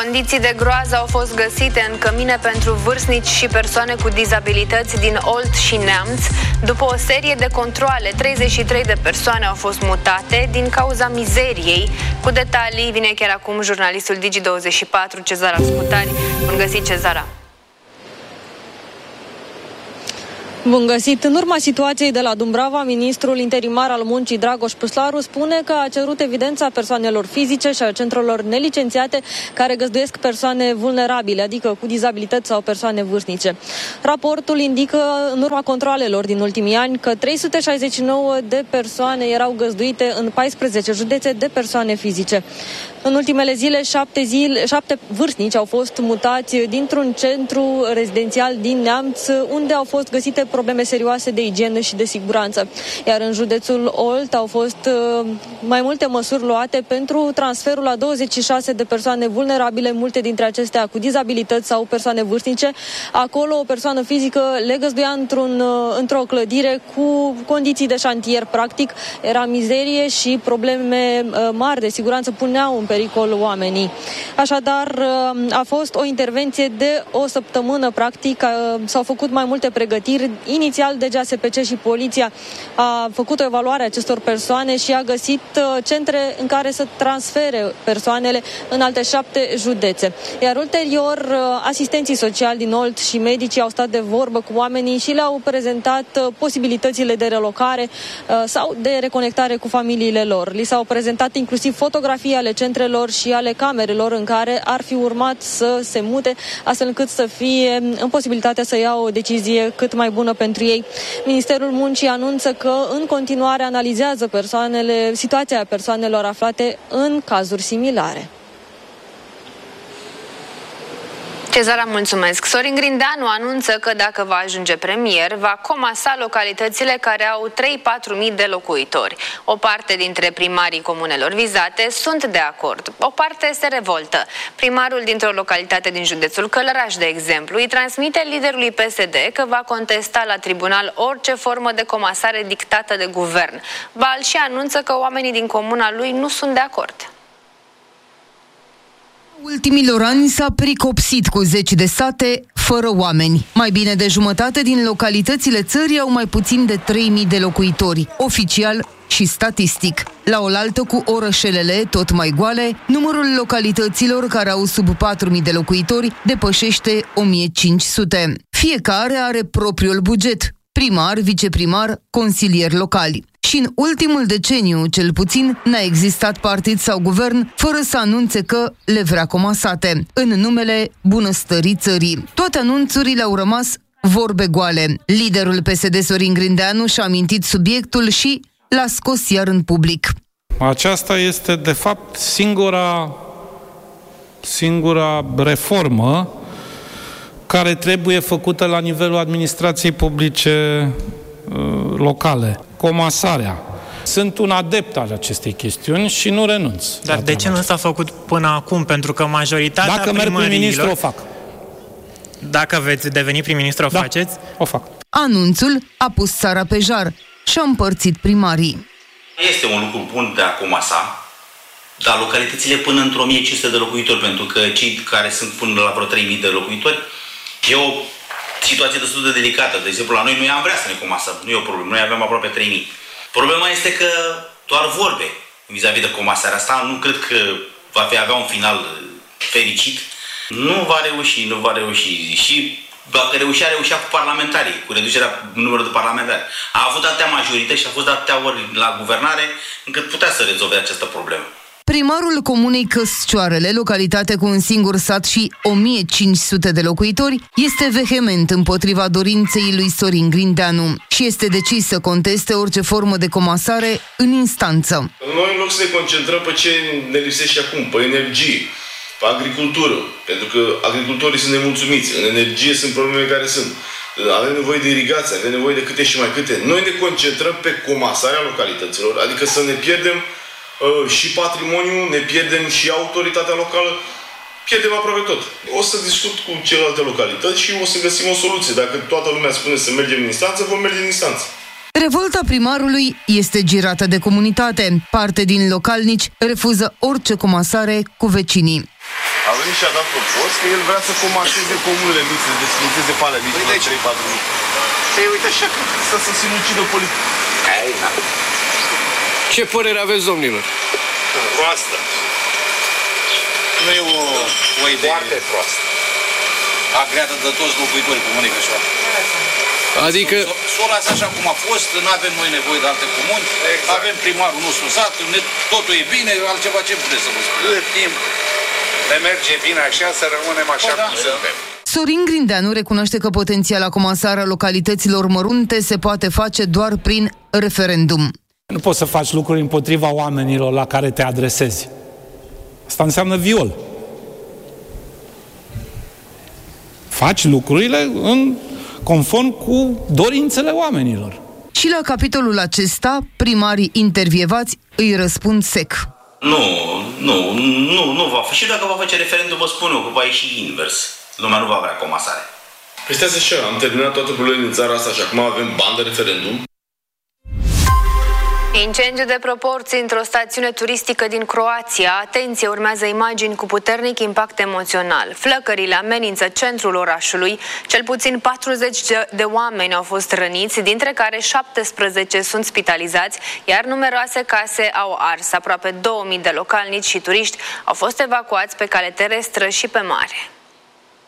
Condiții de groază au fost găsite în cămine pentru vârstnici și persoane cu dizabilități din Olt și Neamț. După o serie de controale, 33 de persoane au fost mutate din cauza mizeriei. Cu detalii vine chiar acum jurnalistul Digi24, Cezara Scutari. Bun găsit, Cezara! Bun găsit! În urma situației de la Dumbrava, ministrul interimar al muncii Dragoș Păslaru spune că a cerut evidența persoanelor fizice și a centrelor nelicențiate care găzduiesc persoane vulnerabile, adică cu dizabilități sau persoane vârstnice. Raportul indică, în urma controalelor din ultimii ani, că 369 de persoane erau găzduite în 14 județe de persoane fizice. În ultimele zile, 7 vârstnici au fost mutați dintr-un centru rezidențial din Neamț, unde au fost găsite probleme serioase de igienă și de siguranță. Iar în județul Olt au fost mai multe măsuri luate pentru transferul la 26 de persoane vulnerabile, multe dintre acestea cu dizabilități sau persoane vârstnice. Acolo o persoană fizică le găzduia într-o clădire cu condiții de șantier, practic. Era mizerie și probleme mari de siguranță puneau în pericol oamenii. Așadar, a fost o intervenție de o săptămână, practic. S-au făcut mai multe pregătiri. Inițial, DGASPC și poliția a făcut o evaluare a acestor persoane și a găsit centre în care să transfere persoanele în alte 7 județe. Iar ulterior, asistenții sociali din Olt și medicii au stat de vorbă cu oamenii și le-au prezentat posibilitățile de relocare sau de reconectare cu familiile lor. Li s-au prezentat inclusiv fotografii ale centrelor și ale camerelor în care ar fi urmat să se mute, astfel încât să fie în posibilitatea să ia o decizie cât mai bună pentru ei. Ministerul Muncii anunță că în continuare analizează situația persoanelor aflate în cazuri similare. Cezara, mulțumesc. Sorin Grindeanu anunță că dacă va ajunge premier, va comasa localitățile care au 3-4 mii de locuitori. O parte dintre primarii comunelor vizate sunt de acord. O parte se revoltă. Primarul dintr-o localitate din județul Călăraș, de exemplu, îi transmite liderului PSD că va contesta la tribunal orice formă de comasare dictată de guvern. Bal și anunță că oamenii din comuna lui nu sunt de acord. Ultimilor ani s-a pericopsit cu 10 de sate fără oameni. Mai bine de jumătate din localitățile țării au mai puțin de 3.000 de locuitori, oficial și statistic. La oaltă cu orășelele tot mai goale, numărul localităților care au sub 4.000 de locuitori depășește 1.500. Fiecare are propriul buget: primar, viceprimar, consilieri locali. Și în ultimul deceniu, cel puțin, n-a existat partid sau guvern fără să anunțe că le vrea comasate, în numele bunăstării țării. Toate anunțurile au rămas vorbe goale. Liderul PSD, Sorin Grindeanu, și-a amintit subiectul și l-a scos iar în public. Aceasta este, de fapt, singura reformă care trebuie făcută la nivelul administrației publice locale. Comasarea. Sunt un adept al acestei chestiuni și nu renunț. Dar de ce nu s-a făcut până acum? Pentru că majoritatea Dacă merg prim-ministru, o fac. Dacă veți deveni prim-ministru, o faceți? O fac. Anunțul a pus țara pe jar și a împărțit primarii. Este un lucru bun de a comasa, dar localitățile până într-o 1500 de locuitori, pentru că cei care sunt până la vreo 3000 de locuitori, e o situație destul de delicată. De exemplu, la noi am vrea să ne comasăm, nu e o problemă, noi avem aproape 3000. Problema este că doar vorbe vis-a-vis de comasarea asta, nu cred că va avea un final fericit. Nu va reuși. Și dacă reușea cu parlamentarii, cu reducerea numărului de parlamentari. A avut atâtea majorități și a fost de atâtea ori la guvernare, încât putea să rezolve această problemă. Primarul comunei Căscioarele, localitate cu un singur sat și 1500 de locuitori, este vehement împotriva dorinței lui Sorin Grindeanu și este decis să conteste orice formă de comasare în instanță. Noi, în loc să ne concentrăm pe ce ne lipsește acum, pe energie, pe agricultură, pentru că agricultorii sunt nemulțumiți, în energie sunt probleme care sunt, avem nevoie de irigație, avem nevoie de câte și mai câte. Noi ne concentrăm pe comasarea localităților, adică să ne pierdem și patrimoniul, ne pierdem și autoritatea locală, pierdem aproape tot. O să discut cu celelalte localități și o să găsim o soluție. Dacă toată lumea spune să mergem în instanță, vom merge în instanță. Revolta primarului este girată de comunitate. Parte din localnici refuză orice comasare cu vecinii. venit și a dat propus că el vrea să comaseze comunele mici, să desfințeze pe alea mici, de 3-4 mii. Păi uite așa, să sinucidă politic. Ce părere aveți, domnilor? Proastă. Nu e o idee. Foarte proastă. Agreată de toți locuitorii Comunei Cășoara. Adică... S-o lasă așa cum a fost, nu avem noi nevoie de alte comuni, exact. Avem primarul nostru sat, totul e bine, altceva ce puteți să vă spun. Cât timp ne merge bine așa, să rămânem așa cum suntem. Sorin Grindeanu recunoaște că potențiala comasare a localităților mărunte se poate face doar prin referendum. Nu poți să faci lucruri împotriva oamenilor la care te adresezi. Asta înseamnă viol. Faci lucrurile conform cu dorințele oamenilor. Și la capitolul acesta, primarii intervievați îi răspund sec. Nu va fi. Și dacă va face referendum, vă spun eu că va ieși invers. Lumea nu va vrea comasare. Păi stai așa, am terminat toate problemele din țara asta și acum avem bani de referendum. Incendiu de proporții într-o stațiune turistică din Croația. Atenție, urmează imagini cu puternic impact emoțional. Flăcările amenință centrul orașului. Cel puțin 40 de oameni au fost răniți, dintre care 17 sunt spitalizați, iar numeroase case au ars. Aproape 2000 de localnici și turiști au fost evacuați pe cale terestră și pe mare.